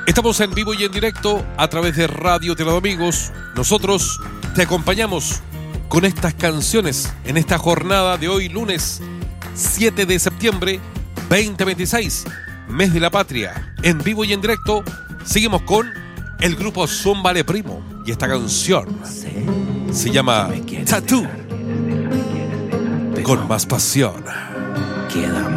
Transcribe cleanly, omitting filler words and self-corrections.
Estamos en vivo y en directo a través de Radio Te lo Doy Amigos. Nosotros te acompañamos con estas canciones en esta jornada de hoy, lunes 7 de septiembre 2026, mes de la patria. En vivo y en directo seguimos con el grupo Zúmbale Primo y esta canción se llama Tattoo, con más pasión. Queda